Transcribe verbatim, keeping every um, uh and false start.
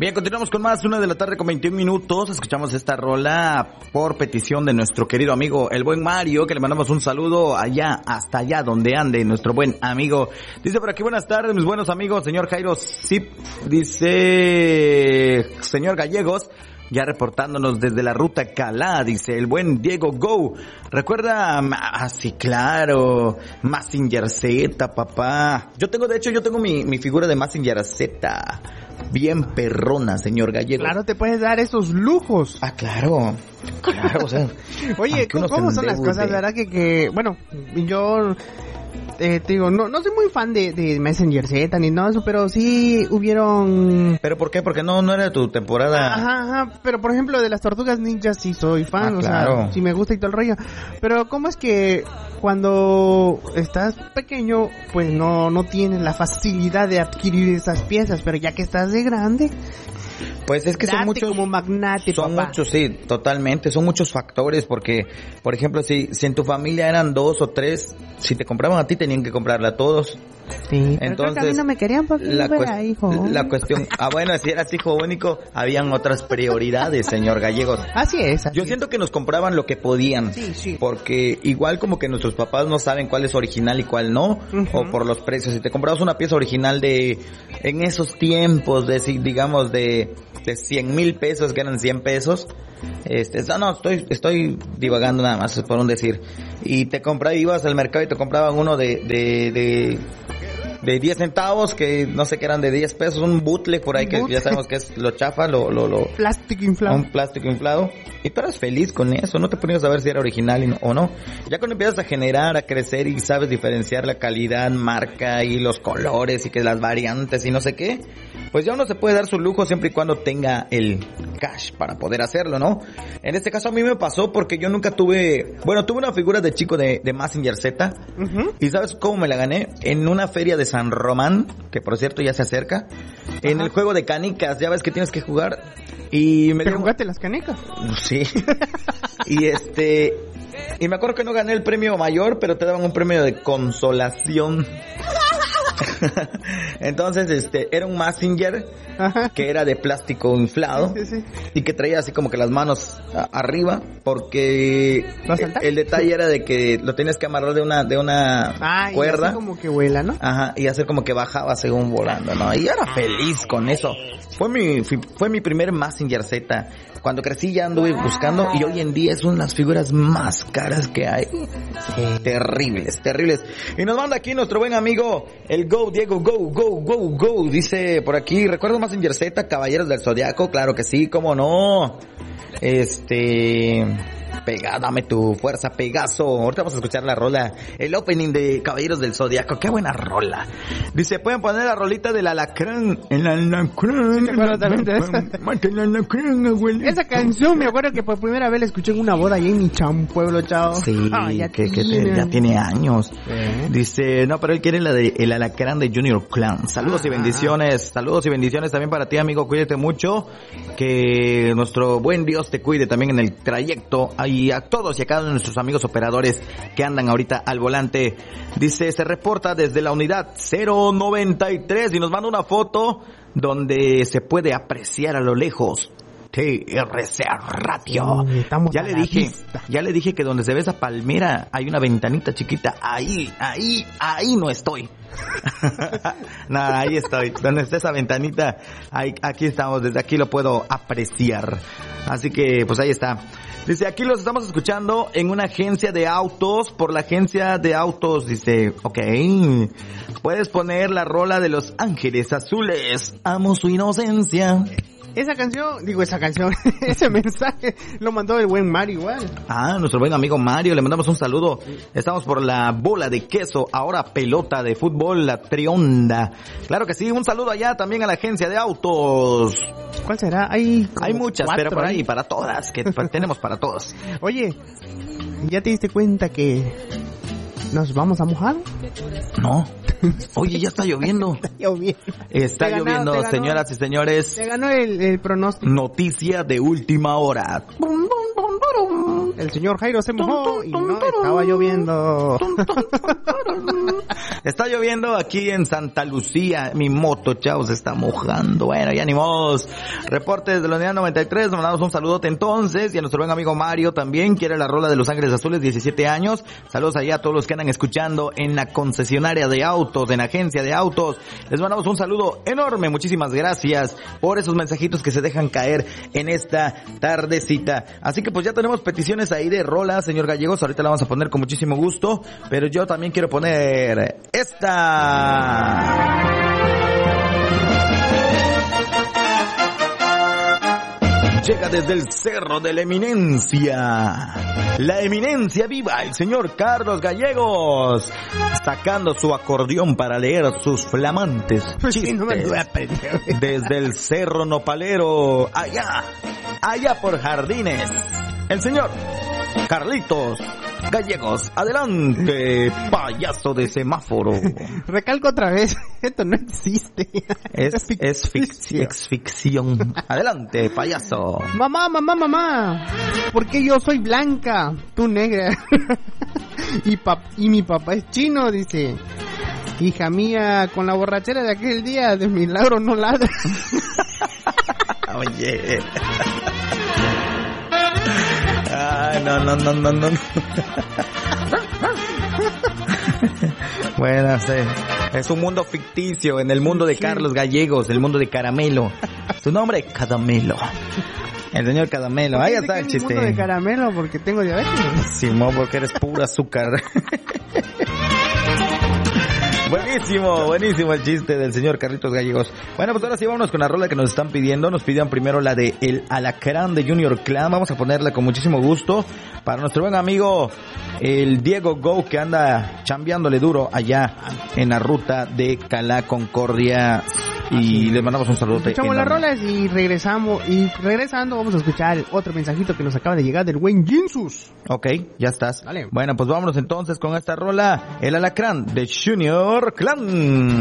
Bien, continuamos con más, una de la tarde con veintiún minutos. Escuchamos esta rola por petición de nuestro querido amigo, el buen Mario, que le mandamos un saludo allá, hasta allá donde ande nuestro buen amigo. Dice por aquí, buenas tardes, mis buenos amigos, señor Jairo Zip, dice, señor Gallegos, ya reportándonos desde la ruta Calá, dice el buen Diego Go. Recuerda, ah, sí, claro, Mazinger Z, papá. Yo tengo, de hecho, yo tengo mi, mi figura de Mazinger Z. Bien perrona, señor Gallego. Claro, te puedes dar esos lujos. Ah, claro. Claro, o sea. Oye, ¿cómo, ¿cómo son las cosas? La verdad que, que bueno, yo... Eh, te digo, no, no soy muy fan de, de Messenger Z ni nada de eso, pero sí hubieron... ¿Pero por qué? Porque no, no era tu temporada. Ajá, ajá, pero por ejemplo de las Tortugas Ninjas sí soy fan, ah, o claro. sea, sí me gusta y todo el rollo. Pero ¿cómo es que cuando estás pequeño, pues no, no tienes la facilidad de adquirir esas piezas, pero ya que estás de grande... Pues es que son Date muchos, como magnate, son papá. muchos, sí, totalmente, son muchos factores, porque, por ejemplo, si, si en tu familia eran dos o tres, si te compraban a ti tenían que comprarle a todos. Sí, pero entonces creo que a mí no me querían porque la, yo era cuest- hijo. la cuestión, ah bueno, si eras hijo único, habían otras prioridades, señor Gallegos. Así es. Así Yo siento que nos compraban lo que podían, sí, sí. porque igual como que nuestros papás no saben cuál es original y cuál no, uh-huh. o por los precios. Si te comprabas una pieza original de, en esos tiempos, de digamos de, de cien mil pesos, que eran cien pesos, este, no, no, estoy, estoy divagando nada más, por un decir, y te comprabas, ibas al mercado y te compraban uno de, de, de, de diez centavos, que no sé qué eran de diez pesos, un bootleg por ahí, que ya sabemos que es lo chafa, lo, lo, lo... Plástico inflado. Un plástico inflado. Y tú eras feliz con eso, no te ponías a ver si era original y no, o no. Ya cuando empiezas a generar, a crecer y sabes diferenciar la calidad, marca y los colores y que las variantes y no sé qué, pues ya uno se puede dar su lujo siempre y cuando tenga el cash para poder hacerlo, ¿no? En este caso a mí me pasó porque yo nunca tuve, bueno, tuve una figura de chico de, de Mazinger Z, uh-huh. y ¿sabes cómo me la gané? En una feria de San Román, que por cierto ya se acerca, uh-huh. en el juego de canicas, ya ves que tienes que jugar. Y me ¿Te dio... jugaste las canicas? Sí. Y este... Y me acuerdo que no gané el premio mayor, pero te daban un premio de consolación. Entonces, este, era un Mazinger, ajá, que era de plástico inflado, sí, sí, sí, y que traía así como que las manos a, arriba, porque el, el detalle era de que lo tenías que amarrar de una de una ah, cuerda, y así como que vuela, ¿no? Ajá, y hacer como que bajaba según volando, ¿no? Y yo era feliz con eso. Fue mi fue mi primer Mazinger Z. Cuando crecí ya anduve buscando y hoy en día es una de las figuras más caras que hay. Sí. Terribles, terribles. Y nos manda aquí nuestro buen amigo, el Go, Diego, Go, Go, Go, Go. Dice por aquí, ¿recuerdas Mazinger Z, Caballeros del Zodiaco? Claro que sí, cómo no. Este... Pega, dame tu fuerza, Pegaso. Ahorita vamos a escuchar la rola, el opening de Caballeros del Zodiaco. Qué buena rola. Dice, pueden poner la rolita del alacrán. El alacrán. ¿Te acuerdas también de esa? Mate el alacrán, abuelita. Esa canción me acuerdo que por primera vez la escuché en una boda allá en mi cham pueblo, chao. Sí, ah, ya, que, que te, ya tiene años. ¿Eh? Dice, no, pero él quiere la de el alacrán de Junior Clan. Saludos ah, y bendiciones. Saludos y bendiciones también para ti, amigo. Cuídate mucho. Que nuestro buen Dios te cuide también en el trayecto. Y a todos y a cada uno de nuestros amigos operadores que andan ahorita al volante. Dice, se reporta desde la unidad cero noventa y tres y nos manda una foto donde se puede apreciar a lo lejos T R C Radio. Sí, ya le dije, pista. ya le dije que donde se ve esa palmera hay una ventanita chiquita. Ahí, ahí, ahí no estoy. No, ahí estoy. Donde está esa ventanita, ahí, aquí estamos. Desde aquí lo puedo apreciar. Así que, pues ahí está. Dice, aquí los estamos escuchando en una agencia de autos, por la agencia de autos, dice, ok, puedes poner la rola de Los Ángeles Azules, amo su inocencia. Esa canción, digo esa canción, ese mensaje lo mandó el buen Mario igual. Ah, nuestro buen amigo Mario, le mandamos un saludo. Estamos por la bola de queso, ahora pelota de fútbol, la Trionda. Claro que sí, un saludo allá también a la agencia de autos. ¿Cuál será? Hay Hay muchas, cuatro, pero por ahí, para todas, que tenemos para todos. Oye, ¿ya te diste cuenta que nos vamos a mojar? No. Oye, ya está lloviendo. Está lloviendo. Está ganado, lloviendo, señoras y señores. Te ganó el, el pronóstico. Noticia de última hora. el señor Jairo se mojó y no estaba lloviendo. Está lloviendo aquí en Santa Lucía. Mi moto, chavos, se está mojando. Bueno, ya ni modos. Reportes de la unidad noventa y tres. Nos mandamos un saludote entonces. Y a nuestro buen amigo Mario también. Quiere la rola de Los Ángeles Azules, diecisiete años. Saludos allá a todos los que andan escuchando en la concesionaria de autos, en la agencia de autos. Les mandamos un saludo enorme. Muchísimas gracias por esos mensajitos que se dejan caer en esta tardecita. Así que pues ya tenemos peticiones ahí de rolas, señor Gallegos. Ahorita la vamos a poner con muchísimo gusto. Pero yo también quiero poner esta. Llega desde el Cerro de la Eminencia, la eminencia viva, el señor Carlos Gallegos, sacando su acordeón para leer sus flamantes chistes. No me lo voy a aprender. Desde el Cerro Nopalero, allá, allá por Jardines, el señor Carlitos Gallegos. Adelante, payaso de semáforo. Recalco otra vez, esto no existe. Es, es, es ficción. Es ficción. Adelante, payaso. Mamá, mamá, mamá, ¿por qué yo soy blanca, tú negra? y, pap y mi papá es chino, dice. Hija mía, con la borrachera de aquel día, de milagro no ladra. Oye. Ay, no, no, no, no, no. Bueno, sí. Es un mundo ficticio, en el mundo de Carlos Gallegos, el mundo de Caramelo. Su nombre, Caramelo. El señor Caramelo. Ahí está el chiste. El mundo de Caramelo porque tengo diabetes. Simón, porque eres pura azúcar. Buenísimo, buenísimo el chiste del señor Carlitos Gallegos. Bueno, pues ahora sí vámonos con la rola que nos están pidiendo. Nos pidieron primero la de El Alacrán de Junior Clan. Vamos a ponerla con muchísimo gusto para nuestro buen amigo el Diego Go, que anda chambeándole duro allá en la ruta de Calá Concordia. Y le mandamos un saludo. Escuchamos las rolas y regresamos. Y regresando vamos a escuchar otro mensajito que nos acaba de llegar del buen Jinsus. Ok, ya estás. Dale. Bueno, pues vámonos entonces con esta rola, El Alacrán de Junior Clan.